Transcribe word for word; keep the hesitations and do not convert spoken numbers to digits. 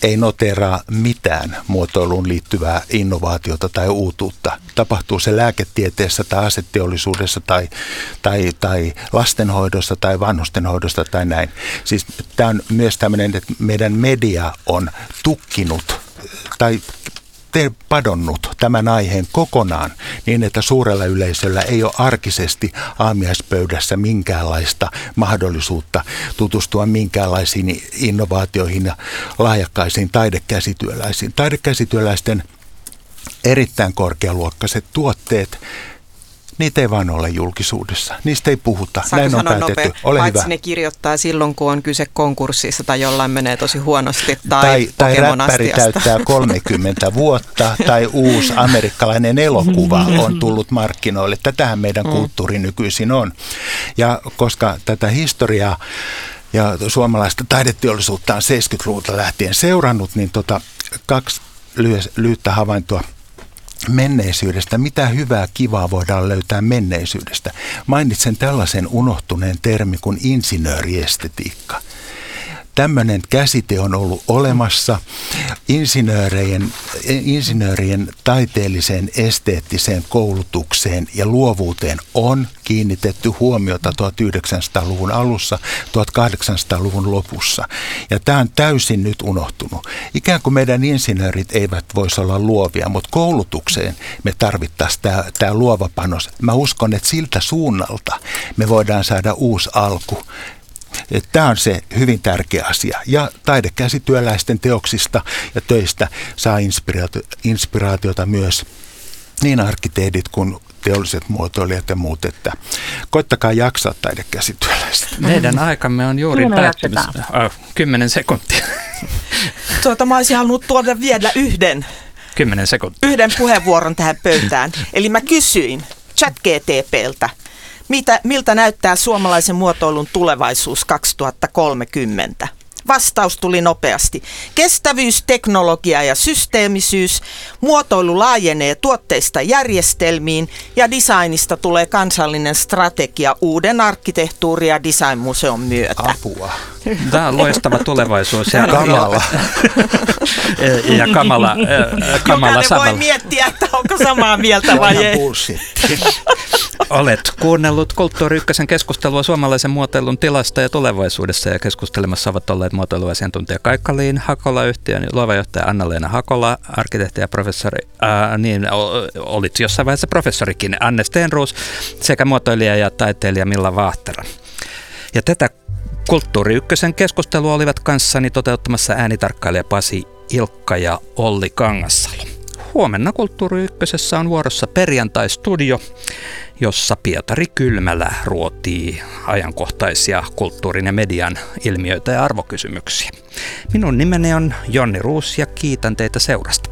ei noteraa mitään muotoiluun liittyvää innovaatiota tai uutuutta. Tapahtuu se lääketieteessä tai aseteollisuudessa tai, tai, tai lastenhoidossa tai vanhustenhoidossa tai näin. Siis tämä on myös tämmöinen, että meidän media on tukkinut tai padonnut tämän aiheen kokonaan niin, että suurella yleisöllä ei ole arkisesti aamiaispöydässä minkäänlaista mahdollisuutta tutustua minkäänlaisiin innovaatioihin ja lahjakkaisiin taidekäsityöläisiin. Taidekäsityöläisten erittäin korkealuokkaiset tuotteet, niitä ei vaan ole julkisuudessa. Niistä ei puhuta. Saanko Näin on sanoa päätetty. nopea, Ole paitsi hyvä. ne kirjoittaa silloin, kun on kyse konkurssissa tai jollain menee tosi huonosti tai, Tai, tai räppäri Pokemon-astiasta. täyttää kolmekymmentä vuotta tai uusi amerikkalainen elokuva on tullut markkinoille. Tätähän meidän kulttuuri nykyisin on. Ja koska tätä historiaa ja suomalaista taideteollisuutta on seitsemänkymmentäluvulta lähtien seurannut, niin tota, kaksi lyhyttä havaintoa menneisyydestä. Mitä hyvää, kivaa voidaan löytää menneisyydestä? Mainitsen tällaisen unohtuneen termi kuin insinööriestetiikka. Tämmöinen käsite on ollut olemassa. Insinöörien, insinöörien taiteelliseen, esteettiseen koulutukseen ja luovuuteen on kiinnitetty huomiota tuhatyhdeksänsataaluvun alussa, tuhatkahdeksansataaluvun lopussa. Ja tämä on täysin nyt unohtunut. Ikään kuin meidän insinöörit eivät voisi olla luovia, mutta koulutukseen me tarvittaisiin tämä, tämä luova panos. Mä uskon, että siltä suunnalta me voidaan saada uusi alku. Tämä on se hyvin tärkeä asia. Ja taidekäsityöläisten teoksista ja töistä saa inspiraatiota myös niin arkkitehdit kuin teolliset muotoilijat ja muut, että koittakaa jaksaa taidekäsityöläiset. Meidän aikamme on juuri päättymässä. Oh, kymmenen sekuntia. Tuota, mä olisin halunnut tuoda vielä yhden, Kymmenen sekuntia. yhden puheenvuoron tähän pöytään. Eli mä kysyin ChatGPT:ltä, Mitä, miltä näyttää suomalaisen muotoilun tulevaisuus kaksituhattakolmekymmentä? Vastaus tuli nopeasti. Kestävyys, teknologia ja systeemisyys. Muotoilu laajenee tuotteista järjestelmiin ja designista tulee kansallinen strategia uuden arkkitehtuuri- ja designmuseon myötä. Apua. Tämä on loistava tulevaisuus. Ja kamala. ja kamala, kamala Jokainen samalla. voi miettiä, että onko samaa mieltä vai ei. Olet kuunnellut Kulttuuri Ykkösen keskustelua suomalaisen muotoilun tilasta ja tulevaisuudessa, ja keskustelemassa ovat olleet muotoiluasiantuntija Kaikka-Liin Hakola-yhtiön luova johtaja Anna-Leena Hakola, arkkitehti ja professori, ää, niin olit jossain vaiheessa professorikin Anne Stenroos sekä muotoilija ja taiteilija Milla Vaahtera. Ja tätä Kulttuuri Ykkösen keskustelua olivat kanssani toteuttamassa äänitarkkailija Pasi Ilkka ja Olli Kangassalo. Huomenna Kulttuuri Ykkösessä on vuorossa Perjantai-studio, jossa Pietari Kylmälä ruotii ajankohtaisia kulttuurin ja median ilmiöitä ja arvokysymyksiä. Minun nimeni on Jonni Ruus ja kiitän teitä seurasta.